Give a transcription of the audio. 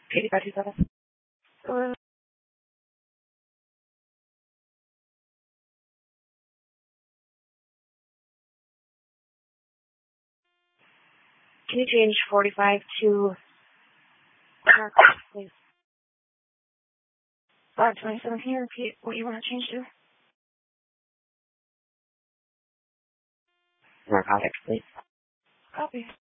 Katie 527. Can you change 45 to car, please? 527. Can you repeat what you want to change to? Narcotics, please. Copy.